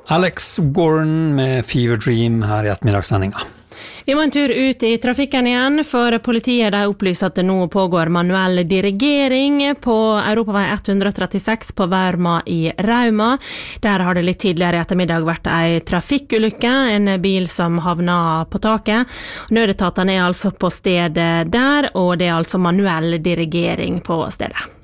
Alex Warren med Fever Dream her I ettermiddagssendinga. Vi må en tur ut I trafikken igjen, for politiet de opplyser at det nå pågår manuell dirigering på Europavei 136 på Verma I Rauma. Der har det litt tidligere I ettermiddag vært en trafikkulykke, en bil som havna på taket. Nødetatene altså på stedet der, og det altså manuell dirigering på stedet.